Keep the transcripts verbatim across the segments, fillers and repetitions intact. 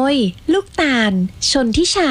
ยลูกตาลชนทิชา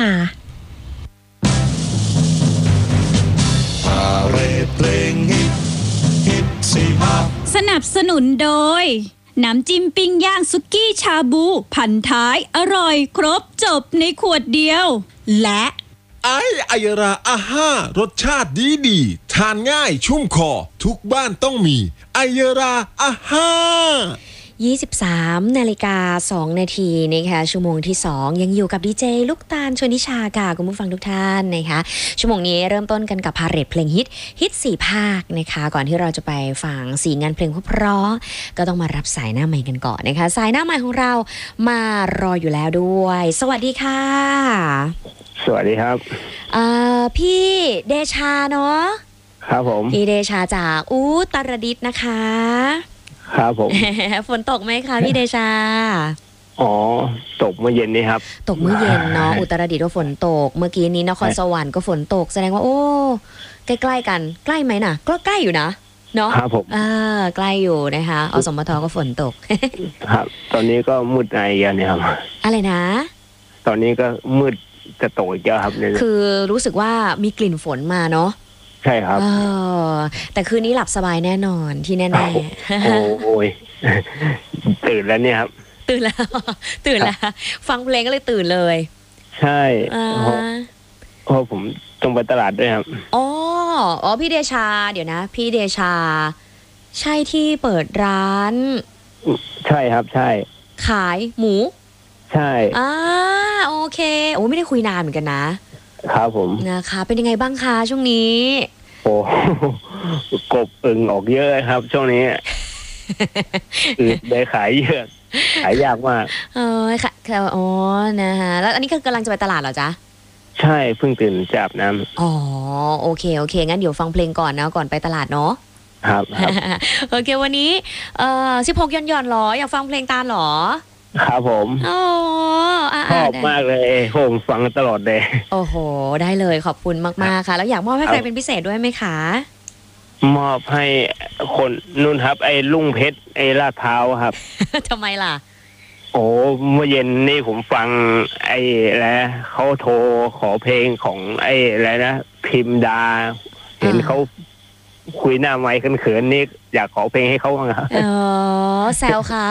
พาเรดเพลงฮิตฮิตสี่ภาคสนับสนุนโดยน้ำจิ้มปิ้งย่างสุกี้ชาบูพันท้ายอร่อยครบจบในขวดเดียวและไอไอยราอาห้ารสชาติดีดีทานง่ายชุ่มคอทุกบ้านต้องมีไอยราอาห้ายี่สิบสามนาฬิกาสองนาทีนะคะชั่วโมงที่สองยังอยู่กับดีเจลูกตาลชวนนิชาค่ะคุณผู้ฟังทุกท่านนะคะชั่วโมงนี้เริ่มต้นกันกับพาเหรดเพลงฮิตฮิตสี่ภาคนะคะก่อนที่เราจะไปฟังสี่งานเพลงเพราะก็ต้องมารับสายหน้าใหม่กันก่อนนะคะสายหน้าใหม่ของเรามารออยู่แล้วด้วยสวัสดีค่ะสวัสดีครับพี่เดชาเนาะครับผมพี่เดชาจากอุตรดิตถ์นะคะครับผมฝนตกไหมคะพี่เดชาอ๋อตกเมื่อเย็นนี้ครับตกเมื่อเย็นเนาะอุตรดิตถ์ก็ฝนตกเมื่อกี้นี้นครสวรรค์ก็ฝนตกแสดงว่าโอ้ใกล้ๆกันใกล้ไหมน่ะก็ใกล้อยู่นะเนาะครับผมอ่าใกล้อยู่นะคะอสมทก็ฝนตกครับตอนนี้ก็มืดในกันเนี่ยครับอะไรนะตอนนี้ก็มืดจะตกอีกแล้วครับเนี่ยคือรู้สึกว่ามีกลิ่นฝนมาเนาะใช่ครับแต่คืนนี้หลับสบายแน่นอนที่แน่ๆโอ้ยตื่นแล้วเนี่ยครับตื่นแล้วตื่นแล้วฟังเพลงก็เลยตื่นเลยใช่เพราะผมต้องไปตลาดด้วยครับอ๋ออ๋อพี่เดชาเดี๋ยวนะพี่เดชาใช่ที่เปิดร้านใช่ครับใช่ขายหมูใช่อ่าโอเคโอ้ไม่ได้คุยนานเหมือนกันนะครับผมนะคะเป็นยังไงบ้างคะช่วงนี้โอ้กบอึ่งออกเยอะครับช่วงนี้อือได้ขายเยอะขายยากมากเออค่ะอ๋อนะฮะแล้วอันนี้ก็กำลังจะไปตลาดเหรอจ๊ะใช่เพิ่งตื่นจับน้ำอ๋อโอเคโอเคงั้นเดี๋ยวฟังเพลงก่อนนะก่อนไปตลาดเนาะครับโอเควันนี้เอ่อสิบหกย้อนย้อนหรออยากฟังเพลงตาลหรอครับผมอ๋อชอบมากเลยผมฟังตลอดเลยโอ้โหได้เลยขอบคุณมากๆค่ะแล้วอยากมอบให้ใครเป็นพิเศษด้วยไหมคะมอบให้คนนู่นครับไอ้ลุงเพชรไอ้ลาดพร้าวครับทำไมล่ะโอ้เมื่อเย็นนี่ผมฟังไอ้แล้วเขาโทรขอเพลงของไอ้อะไรนะพิมดาเห็นเขาคุยหน้าไมค์เขินๆนี่อยากขอเพลงให้เขาครับอ๋อแซวเขา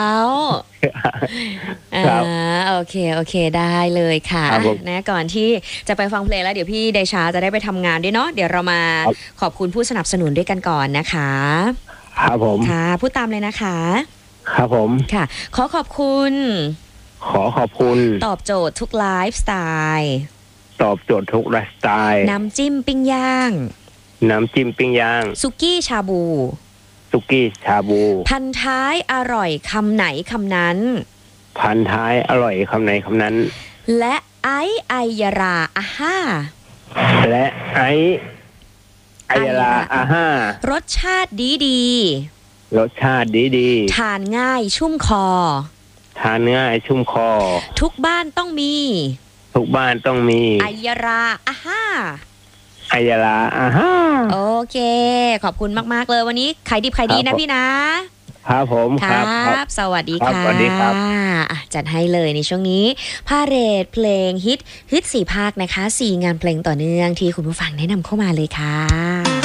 อ่าโอเคโอเคได้เลยค่ะนะก่อนที่จะไปฟังเพลงแล้วเดี๋ยวพี่เดชาจะได้ไปทำงานด้วยเนาะเดี๋ยวเรามาขอบคุณผู้สนับสนุนด้วยกันก่อนนะคะครับผมค่ะพูดตามเลยนะคะครับผมค่ะขอขอบคุณขอขอบคุณตอบโจทย์ทุกไลฟ์สไตล์ตอบโจทย์ทุกไลฟ์สไตล์น้ำจิ้มปิ้งย่างน้ำจิ้มปิ้งย่างสุกี้ชาบูสุกี้ชาบูพันท้ายอร่อยคำไหนคำนั้นพันท้ายอร่อยคำไหนคำนั้นและไอไอยาราอาห้าและไอไอยาราอาห้ารสชาติดีดีรสชาติดีดีทานง่ายชุ่มคอทานง่ายชุ่มคอทุกบ้านต้องมีทุกบ้านต้องมีไอยาราอาห้าไอยาลาอ่าฮะโอเคขอบคุณมากๆเลยวันนี้ขายดิบขายดีนะพี่นะครับผมครับสวัสดีค่ะสวัสดีครับจัดให้เลยในช่วงนี้พาเหรดเพลงฮิตฮิตสี่ภาคนะคะสี่งานเพลงต่อเนื่องที่คุณผู้ฟังแนะนำเข้ามาเลยค่ะ